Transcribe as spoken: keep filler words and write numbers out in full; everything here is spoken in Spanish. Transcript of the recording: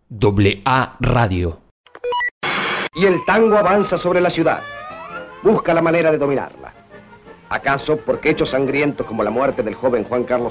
Doble A Radio. Y el tango avanza sobre la ciudad. Busca la manera de dominarla. ¿Acaso porque hechos sangrientos como la muerte del joven Juan Carlos